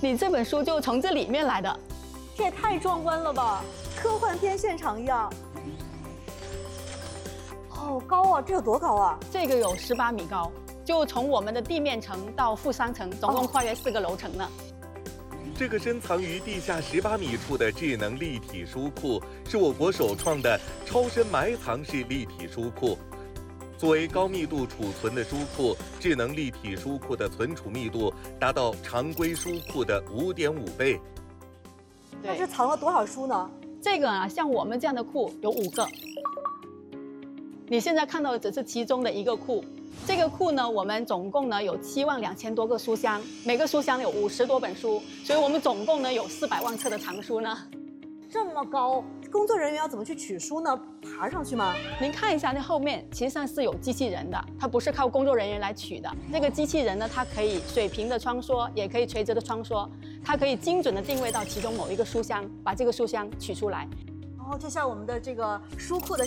你这本书就从这里面来的。 这也太壮观了吧，科幻片现场一样。好高啊，这有多高啊？ 这个有18米高，就从我们的地面层到负3层，总共跨越4个楼层呢。 这个深藏于地下18米处的智能立体书库，是我国首创的超深埋藏式立体书库。作为高密度储存的书库，智能立体书库的存储密度达到常规书库的5.5倍。 那这藏了多少书呢？ 这个啊，像我们这样的库有5个。你现在看到的只是其中的一个库。这个库呢，我们总共呢有72000多个书箱，每个书箱有50多本书，所以我们总共呢有400万册的藏书呢。 这么高，工作人员要怎么去取书呢？爬上去吗？ 您看一下那后面，其实上是有机器人的，它不是靠工作人员来取的。这个机器人呢，它可以水平的穿梭，也可以垂直的穿梭，它可以精准的定位到其中某一个书箱，把这个书箱取出来。 哦，就像我们的这个书库的